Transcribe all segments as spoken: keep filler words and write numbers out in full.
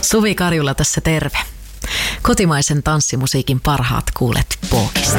Suvi Karjula tässä terve. Kotimaisen tanssimusiikin parhaat kuulet Pookista.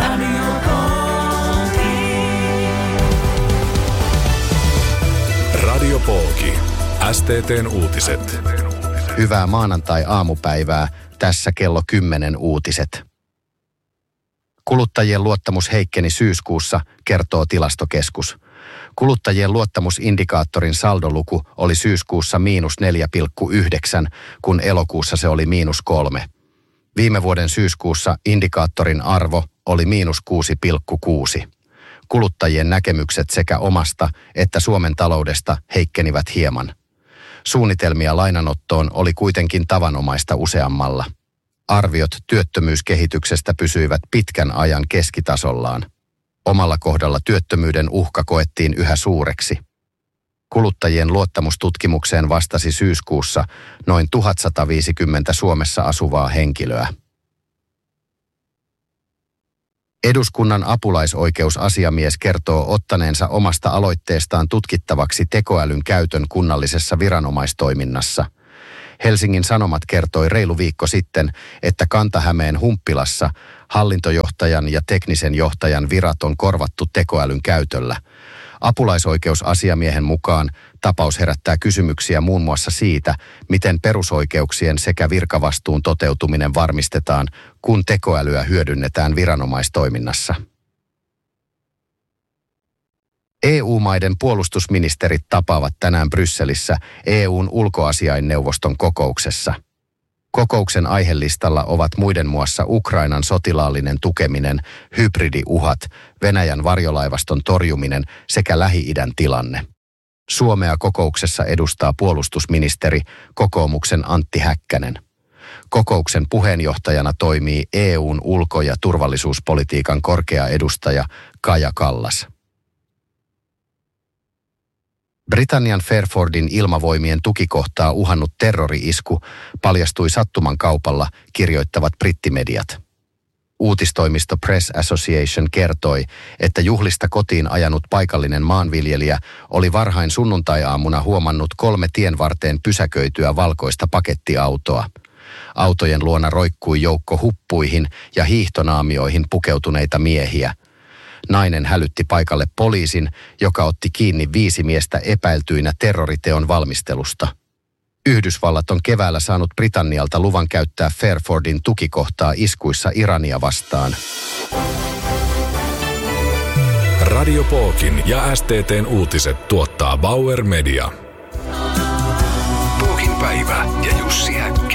Radio Pooki. S T T:n uutiset. Hyvää maanantai-aamupäivää. Tässä kello kymmenen uutiset. Kuluttajien luottamus heikkeni syyskuussa, kertoo Tilastokeskus. Kuluttajien luottamusindikaattorin saldoluku oli syyskuussa miinus neljä pilkku yhdeksän, kun elokuussa se oli miinus kolme. Viime vuoden syyskuussa indikaattorin arvo oli miinus kuusi pilkku kuusi. Kuluttajien näkemykset sekä omasta että Suomen taloudesta heikkenivät hieman. Suunnitelmia lainanottoon oli kuitenkin tavanomaista useammalla. Arviot työttömyyskehityksestä pysyivät pitkän ajan keskitasollaan. Omalla kohdalla työttömyyden uhka koettiin yhä suureksi. Kuluttajien luottamustutkimukseen vastasi syyskuussa noin tuhatsataviisikymmentä Suomessa asuvaa henkilöä. Eduskunnan apulaisoikeusasiamies kertoo ottaneensa omasta aloitteestaan tutkittavaksi tekoälyn käytön kunnallisessa viranomaistoiminnassa. Helsingin Sanomat kertoi reilu viikko sitten, että Kanta-Hämeen Humppilassa hallintojohtajan ja teknisen johtajan virat on korvattu tekoälyn käytöllä. Apulaisoikeusasiamiehen mukaan tapaus herättää kysymyksiä muun muassa siitä, miten perusoikeuksien sekä virkavastuun toteutuminen varmistetaan, kun tekoälyä hyödynnetään viranomaistoiminnassa. E U-maiden puolustusministerit tapaavat tänään Brysselissä E U:n ulkoasiainneuvoston kokouksessa. Kokouksen aihelistalla ovat muiden muassa Ukrainan sotilaallinen tukeminen, hybridiuhat, Venäjän varjolaivaston torjuminen sekä Lähi-idän tilanne. Suomea kokouksessa edustaa puolustusministeri, kokoomuksen Antti Häkkänen. Kokouksen puheenjohtajana toimii E U:n ulko- ja turvallisuuspolitiikan korkea edustaja Kaja Kallas. Britannian Fairfordin ilmavoimien tukikohtaa uhannut terrori-isku paljastui sattuman kaupalla, kirjoittavat brittimediat. Uutistoimisto Press Association kertoi, että juhlista kotiin ajanut paikallinen maanviljelijä oli varhain sunnuntai-aamuna huomannut kolme tienvarteen pysäköityä valkoista pakettiautoa. Autojen luona roikkui joukko huppuihin ja hiihtonaamioihin pukeutuneita miehiä. Nainen hälytti paikalle poliisin, joka otti kiinni viisi miestä epäiltyinä terroriteon valmistelusta. Yhdysvallat on keväällä saanut Britannialta luvan käyttää Fairfordin tukikohtaa iskuissa Irania vastaan. Radio Pookin ja S T T:n uutiset tuottaa Bauer Media. Pookin päivä ja Jussi Häkki.